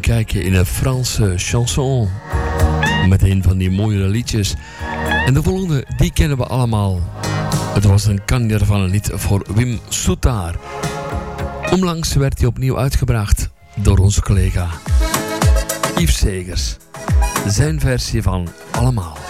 kijkje in een Franse chanson. Met een van die mooie liedjes. En de volgende, die kennen we allemaal. Het was een kanjer van een lied voor Wim Soetaar. Onlangs werd hij opnieuw uitgebracht door onze collega Yves Segers. Zijn versie van Allemaal.